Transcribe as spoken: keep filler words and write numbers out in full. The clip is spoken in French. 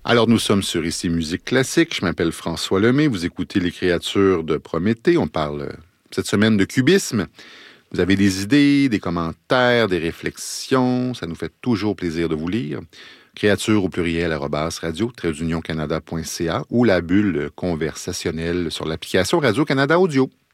Alors, nous sommes sur Ici Musique Classique. Je m'appelle François Lemay. Vous écoutez Les Créatures de Prométhée. On parle euh, cette semaine de cubisme. Vous avez des idées, des commentaires, des réflexions. Ça nous fait toujours plaisir de vous lire. Créatures au pluriel, arobase radio, trait d'union canada point c a ou la bulle conversationnelle sur l'application Radio-Canada Audio.